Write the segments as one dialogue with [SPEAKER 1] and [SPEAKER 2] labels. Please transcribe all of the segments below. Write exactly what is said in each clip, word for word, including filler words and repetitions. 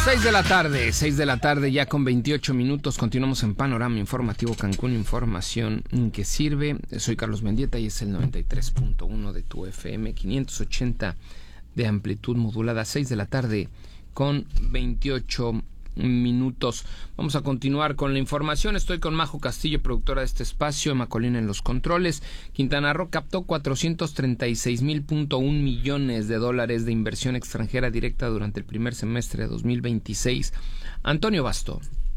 [SPEAKER 1] seis de la tarde, seis de la tarde ya con veintiocho minutos. Continuamos en Panorama Informativo Cancún, información que sirve. Soy Carlos Mendieta y es el noventa y tres punto uno de tu F M, quinientos ochenta de amplitud modulada. Seis de la tarde con veintiocho minutos. Vamos a continuar con la información. Estoy con Majo Castillo, productora de este espacio, Emma Colina en los controles. Quintana Roo captó cuatrocientos treinta y seis mil punto uno millones de dólares de inversión extranjera directa durante el primer semestre de dos mil veintiséis. Antonio Basto.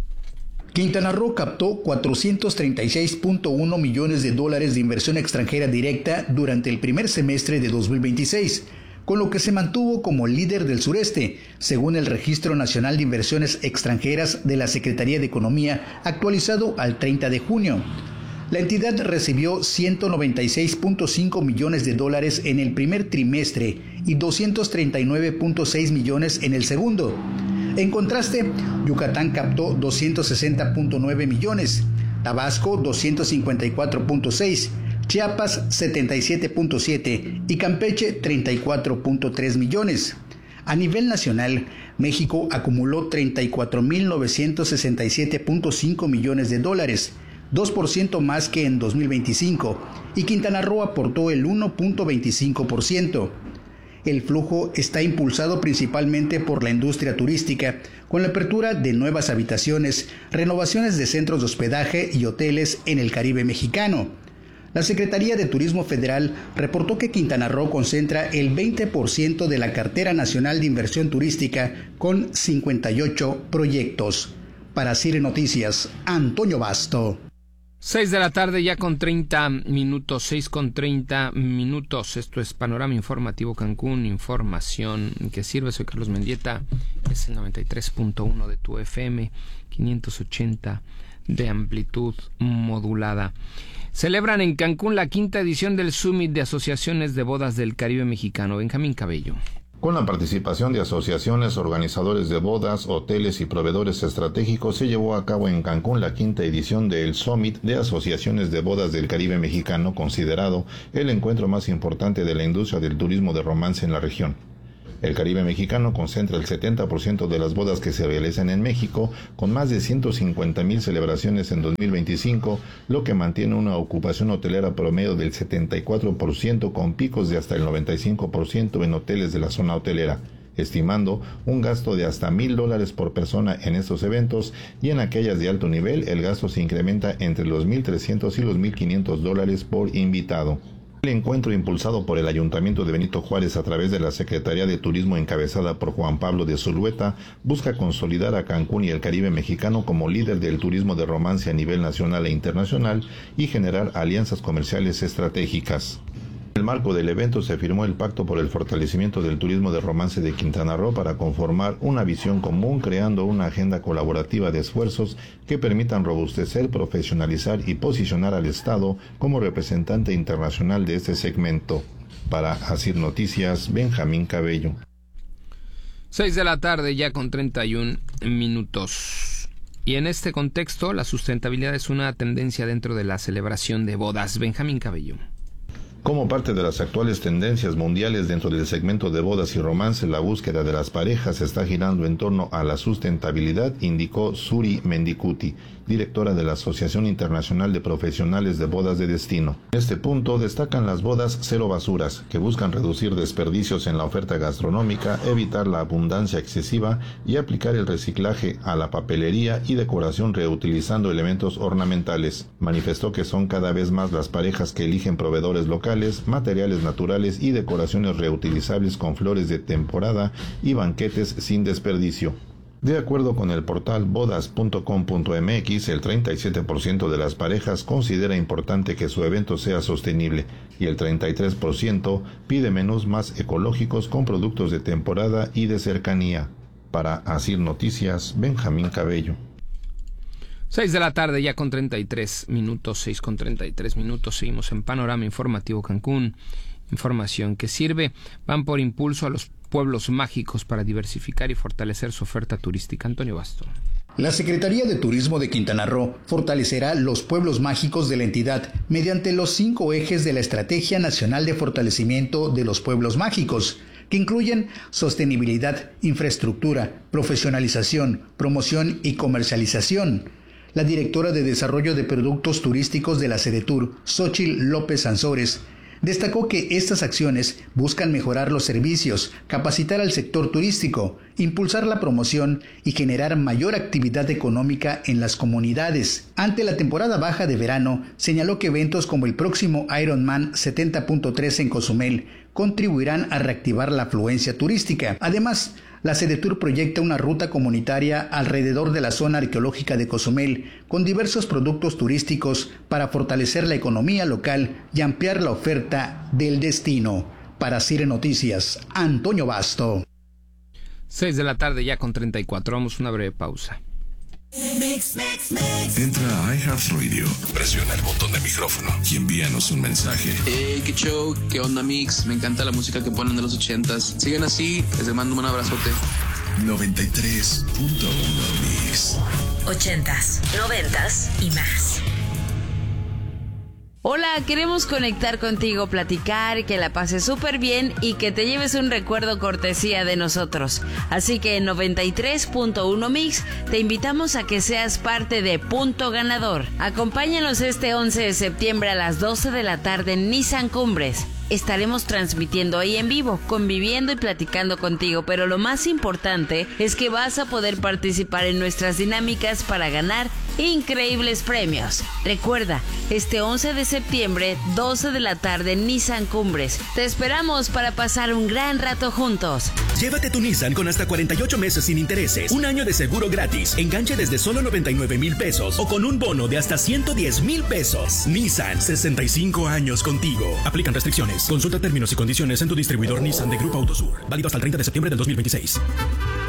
[SPEAKER 2] Quintana Roo captó cuatrocientos treinta y seis punto uno millones de dólares de inversión extranjera directa durante el primer semestre de dos mil veintiséis, con lo que se mantuvo como líder del sureste, según el Registro Nacional de Inversiones Extranjeras de la Secretaría de Economía, actualizado al treinta de junio. La entidad recibió ciento noventa y seis punto cinco millones de dólares en el primer trimestre y doscientos treinta y nueve punto seis millones en el segundo. En contraste, Yucatán captó doscientos sesenta punto nueve millones, Tabasco doscientos cincuenta y cuatro punto seis, Chiapas setenta y siete punto siete y Campeche treinta y cuatro punto tres millones. A nivel nacional, México acumuló treinta y cuatro mil novecientos sesenta y siete punto cinco millones de dólares, dos por ciento más que en dos mil veinticinco, y Quintana Roo aportó el uno punto veinticinco por ciento. El flujo está impulsado principalmente por la industria turística, con la apertura de nuevas habitaciones, renovaciones de centros de hospedaje y hoteles en el Caribe mexicano. La Secretaría de Turismo Federal reportó que Quintana Roo concentra el veinte por ciento de la cartera nacional de inversión turística con cincuenta y ocho proyectos. Para Cire Noticias, Antonio Basto.
[SPEAKER 1] Seis de la tarde ya con treinta minutos, seis con treinta minutos. Esto es Panorama Informativo Cancún, información que sirve. Soy Carlos Mendieta, es el noventa y tres punto uno de tu F M, quinientos ochenta de amplitud modulada. Celebran en Cancún la quinta edición del Summit de Asociaciones de Bodas del Caribe Mexicano. Benjamín Cabello.
[SPEAKER 3] Con la participación de asociaciones, organizadores de bodas, hoteles y proveedores estratégicos, se llevó a cabo en Cancún la quinta edición del Summit de Asociaciones de Bodas del Caribe Mexicano, considerado el encuentro más importante de la industria del turismo de romance en la región. El Caribe mexicano concentra el setenta por ciento de las bodas que se realizan en México, con más de ciento cincuenta mil celebraciones en dos mil veinticinco, lo que mantiene una ocupación hotelera promedio del setenta y cuatro por ciento, con picos de hasta el noventa y cinco por ciento en hoteles de la zona hotelera, estimando un gasto de hasta mil dólares por persona en estos eventos, y en aquellas de alto nivel el gasto se incrementa entre los mil trescientos y los mil quinientos dólares por invitado. El encuentro, impulsado por el Ayuntamiento de Benito Juárez a través de la Secretaría de Turismo encabezada por Juan Pablo de Zulueta, busca consolidar a Cancún y el Caribe mexicano como líder del turismo de romance a nivel nacional e internacional y generar alianzas comerciales estratégicas. En el marco del evento se firmó el Pacto por el Fortalecimiento del Turismo de Romance de Quintana Roo para conformar una visión común, creando una agenda colaborativa de esfuerzos que permitan robustecer, profesionalizar y posicionar al Estado como representante internacional de este segmento. Para Asir Noticias, Benjamín Cabello.
[SPEAKER 1] Seis de la tarde ya con treinta y un minutos. Y en este contexto, la sustentabilidad es una tendencia dentro de la celebración de bodas. Benjamín Cabello.
[SPEAKER 3] Como parte de las actuales tendencias mundiales dentro del segmento de bodas y romance, la búsqueda de las parejas está girando en torno a la sustentabilidad, indicó Suri Mendicuti, directora de la Asociación Internacional de Profesionales de Bodas de Destino. En este punto destacan las bodas cero basuras, que buscan reducir desperdicios en la oferta gastronómica, evitar la abundancia excesiva y aplicar el reciclaje a la papelería y decoración reutilizando elementos ornamentales. Manifestó que son cada vez más las parejas que eligen proveedores locales, materiales naturales y decoraciones reutilizables con flores de temporada y banquetes sin desperdicio. De acuerdo con el portal bodas punto com punto m x, el treinta y siete por ciento de las parejas considera importante que su evento sea sostenible y el treinta y tres por ciento pide menús más ecológicos con productos de temporada y de cercanía. Para Asir Noticias, Benjamín Cabello.
[SPEAKER 1] Seis de la tarde ya con treinta y tres minutos, seis con treinta y tres minutos. Seguimos en Panorama Informativo Cancún. Información que sirve. Van por impulso a los pueblos mágicos para diversificar y fortalecer su oferta turística. Antonio Basto.
[SPEAKER 2] La Secretaría de Turismo de Quintana Roo fortalecerá los pueblos mágicos de la entidad mediante los cinco ejes de la Estrategia Nacional de Fortalecimiento de los Pueblos Mágicos, que incluyen sostenibilidad, infraestructura, profesionalización, promoción y comercialización. La directora de Desarrollo de Productos Turísticos de la Sedetur, Xóchitl López Sansores, destacó que estas acciones buscan mejorar los servicios, capacitar al sector turístico, impulsar la promoción y generar mayor actividad económica en las comunidades. Ante la temporada baja de verano, señaló que eventos como el próximo Ironman setenta punto tres en Cozumel contribuirán a reactivar la afluencia turística. Además, la Sedetur proyecta una ruta comunitaria alrededor de la zona arqueológica de Cozumel con diversos productos turísticos para fortalecer la economía local y ampliar la oferta del destino. Para Cire Noticias, Antonio Basto.
[SPEAKER 1] seis de la tarde ya con treinta y cuatro. Vamos a una breve pausa.
[SPEAKER 4] Mix, mix, mix. Entra a iHeartRadio, presiona el botón de micrófono y envíanos un mensaje.
[SPEAKER 5] Hey, qué show, qué onda, Mix. Me encanta la música que ponen de los ochentas. Sigan así, les mando un abrazote.
[SPEAKER 4] noventa y tres punto uno Mix.
[SPEAKER 6] Ochentas, noventas y más.
[SPEAKER 7] Hola, queremos conectar contigo, platicar, que la pases súper bien y que te lleves un recuerdo cortesía de nosotros. Así que en noventa y tres punto uno Mix te invitamos a que seas parte de Punto Ganador. Acompáñanos este once de septiembre a las doce de la tarde en Nissan Cumbres. Estaremos transmitiendo ahí en vivo, conviviendo y platicando contigo, pero lo más importante es que vas a poder participar en nuestras dinámicas para ganar increíbles premios. Recuerda, este once de septiembre, doce de la tarde en Nissan Cumbres. Te esperamos para pasar un gran rato juntos.
[SPEAKER 8] Llévate tu Nissan con hasta cuarenta y ocho meses sin intereses, un año de seguro gratis, enganche desde solo noventa y nueve mil pesos o con un bono de hasta ciento diez mil pesos. Nissan, sesenta y cinco años contigo. Aplican restricciones. Consulta términos y condiciones en tu distribuidor Nissan de Grupo Autosur. Válido hasta el treinta de septiembre del dos mil veintiséis.